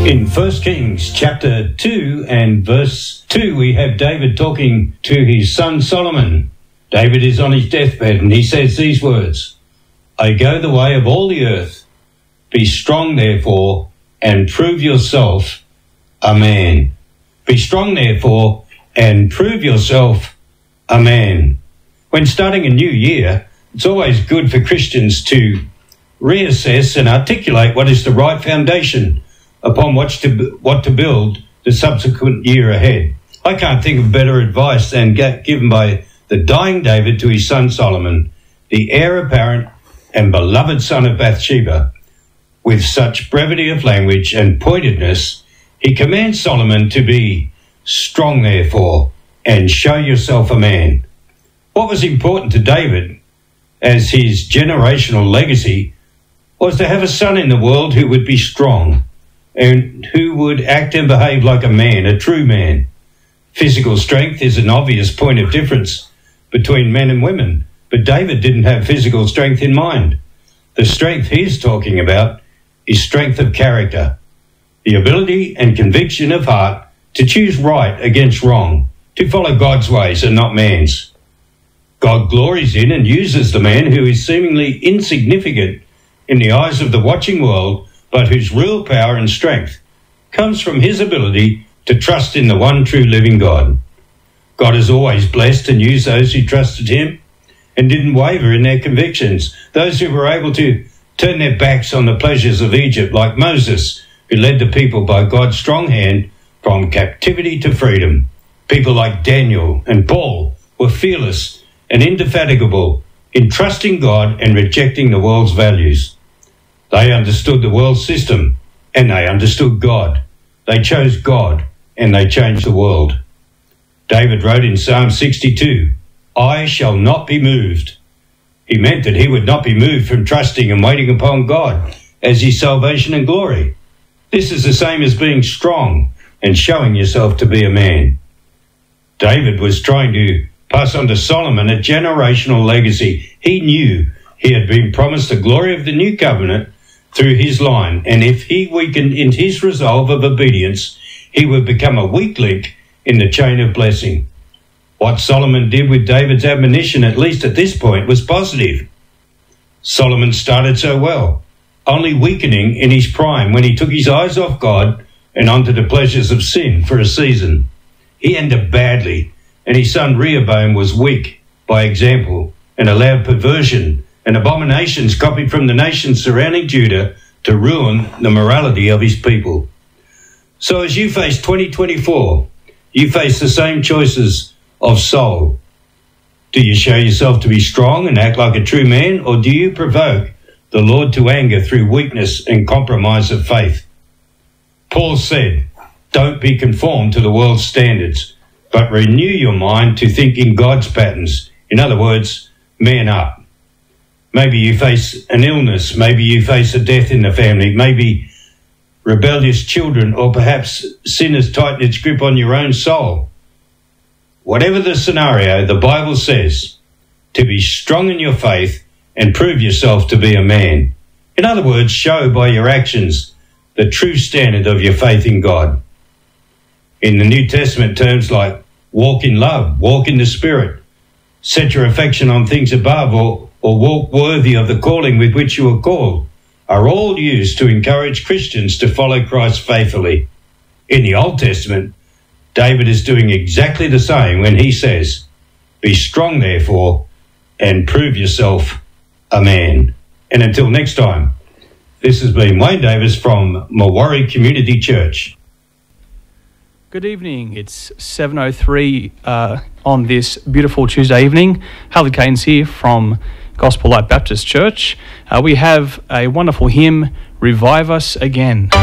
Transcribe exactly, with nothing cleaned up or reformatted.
In First Kings chapter two and verse two, we have David talking to his son Solomon. David is on his deathbed and he says these words, "I go the way of all the earth. Be strong, therefore, and prove yourself a man." Be strong, therefore, and prove yourself a man. When starting a new year, it's always good for Christians to reassess and articulate what is the right foundation upon what to, what to build the subsequent year ahead. I can't think of better advice than given by the dying David to his son Solomon, the heir apparent and beloved son of Bathsheba. With such brevity of language and pointedness, he commands Solomon to be strong, therefore, and show yourself a man. What was important to David as his generational legacy was to have a son in the world who would be strong and who would act and behave like a man, a true man. Physical strength is an obvious point of difference between men and women, but David didn't have physical strength in mind. The strength he's talking about is strength of character, the ability and conviction of heart to choose right against wrong, to follow God's ways and not man's. God glories in and uses the man who is seemingly insignificant in the eyes of the watching world, but whose real power and strength comes from his ability to trust in the one true living God. God has always blessed and used those who trusted him and didn't waver in their convictions, those who were able to turn their backs on the pleasures of Egypt, like Moses, who led the people by God's strong hand from captivity to freedom. People like Daniel and Paul were fearless and indefatigable in trusting God and rejecting the world's values. They understood the world system and they understood God. They chose God and they changed the world. David wrote in Psalm sixty-two, "I shall not be moved." He meant that he would not be moved from trusting and waiting upon God as his salvation and glory. This is the same as being strong and showing yourself to be a man. David was trying to pass on to Solomon a generational legacy. He knew he had been promised the glory of the new covenant through his line, and if he weakened in his resolve of obedience, he would become a weak link in the chain of blessing. What Solomon did with David's admonition, at least at this point, was positive. Solomon started so well, only weakening in his prime when he took his eyes off God and onto the pleasures of sin for a season. He ended badly, and his son Rehoboam was weak by example and allowed perversion and abominations copied from the nations surrounding Judah to ruin the morality of his people. So as you face twenty twenty-four, you face the same choices of soul. Do you show yourself to be strong and act like a true man, or do you provoke the Lord to anger through weakness and compromise of faith? Paul said, "Don't be conformed to the world's standards, but renew your mind to think in God's patterns." In other words, man up. Maybe you face an illness, maybe you face a death in the family, maybe rebellious children, or perhaps sin has tightened its grip on your own soul. Whatever the scenario, the Bible says to be strong in your faith and prove yourself to be a man. In other words, show by your actions the true standard of your faith in God. In the New Testament, terms like walk in love, walk in the Spirit, set your affection on things above, or, or walk worthy of the calling with which you are called, are all used to encourage Christians to follow Christ faithfully. In the Old Testament, David is doing exactly the same when he says, "Be strong, therefore, and prove yourself a man." And until next time, this has been Wayne Davis from Mawarri Community Church. Good evening. It's seven oh three uh, on this beautiful Tuesday evening. Harley Caines here from Gospel Light Baptist Church. Uh, we have a wonderful hymn, "Revive Us Again."